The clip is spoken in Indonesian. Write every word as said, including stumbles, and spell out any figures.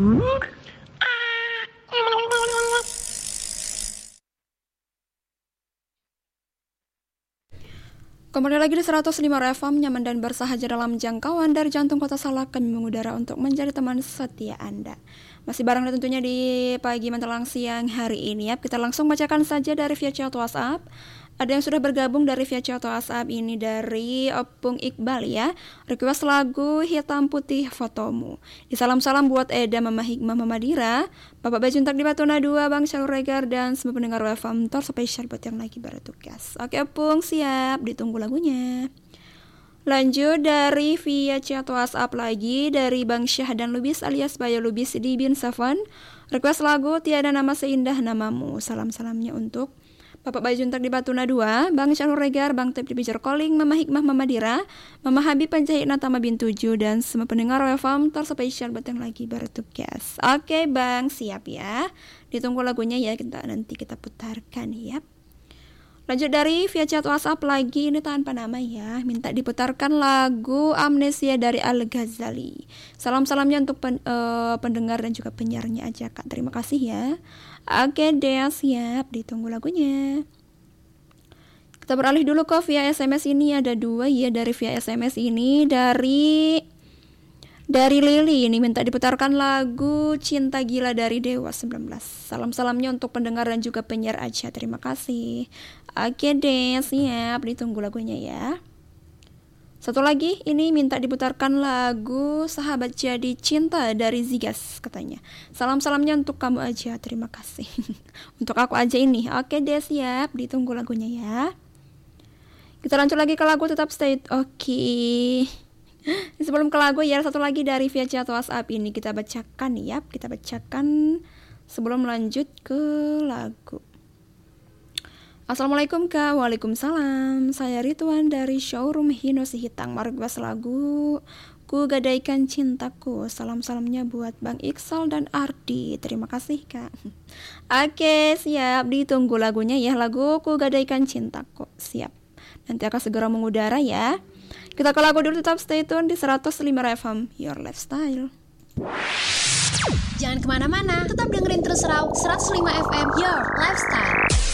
Kembali lagi di seratus lima F M, nyaman dan bersahaja dalam jangkauan dari jantung kota Salak, kami mengudara untuk menjadi teman setia Anda. Masih bareng tentunya di pagi menjelang siang hari ini ya. Kita langsung bacakan saja dari via chat WhatsApp. Ada yang sudah bergabung dari via chat WhatsApp ini dari Opung Iqbal ya. Request lagu Hitam Putih Fotomu. Di salam-salam buat Eda, Mama Hikmah, Mama Dira, Bapak Bajuntak di Batuna dua, Bang Syarul Regar, dan semua pendengar W F M Tor spesial buat yang lagi bertugas. Oke Opung, siap, ditunggu lagunya. Lanjut dari via chat WhatsApp lagi dari Bang Syah dan Lubis alias Bayo Lubis di Bin Seven. Request lagu Tiada Nama Seindah Namamu. Salam-salamnya untuk Bapak Bajuntak di Batuna dua, Bang Syarul Regar, Bang Tep di Pijar Calling, Mama Hikmah, Mama Dira, Mama Habib Penjahit Natama Bin tujuh, dan semua pendengar W F M Tor spesial buat yang lagi bertugas. Oke Bang, siap ya. Ditunggu lagunya ya, kita nanti kita putarkan ya. Lanjut dari via chat WhatsApp lagi, ini tanpa nama ya. Minta diputarkan lagu Amnesia dari Al-Ghazali. Salam-salamnya untuk pen, uh, pendengar dan juga penyiarnya aja Kak. Terima kasih ya. Oke deh, siap, ditunggu lagunya. Kita beralih dulu ke via S M S ini, ada dua ya dari via S M S ini. Dari Dari Lili ini minta diputarkan lagu Cinta Gila dari Dewa sembilan belas. Salam-salamnya untuk pendengar dan juga penyiar aja. Terima kasih. Oke deh, siap, ditunggu lagunya ya. Satu lagi ini minta diputarkan lagu Sahabat Jadi Cinta dari Zigas katanya. Salam-salamnya untuk kamu aja. Terima kasih. Untuk aku aja ini. Oke deh, siap, ditunggu lagunya ya. Kita lanjut lagi ke lagu, tetap stay. Oke. Sebelum ke lagu ya, satu lagi dari via chat WhatsApp ini kita bacakan ya. Kita bacakan sebelum lanjut ke lagu. Assalamualaikum Kak. Waalaikumsalam. Saya Rituan dari showroom Hino Sihitang. Request lagu Ku Gadaikan Cintaku. Salam-salamnya buat Bang Iksal dan Ardi. Terima kasih Kak. Oke, siap, ditunggu lagunya ya. Lagu Ku Gadaikan Cintaku. Siap, nanti akan segera mengudara ya. Kita ke lagu dulu, tetap stay tune di seratus lima F M, Your Lifestyle. Jangan kemana-mana, tetap dengerin terus Raw seratus lima F M, Your Lifestyle.